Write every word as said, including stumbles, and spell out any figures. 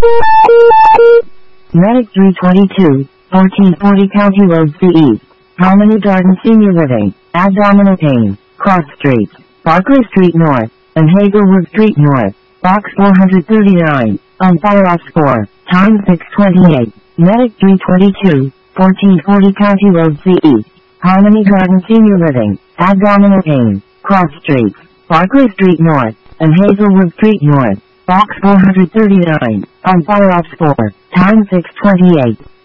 Medic three twenty-two, fourteen forty County Road C East, Harmony Garden Senior Living, Abdominal Pain, Cross Street, Barclay Street North, and Hazelwood Street North, Box four thirty-nine, on fire off score, time six twenty-eight. Medic three twenty-two, fourteen forty County Road C East, Harmony Garden Senior Living, Abdominal Pain, Cross Street, Barclay Street North, and Hazelwood Street North, Box four thirty-nine, on fire off score, time six twenty-eight.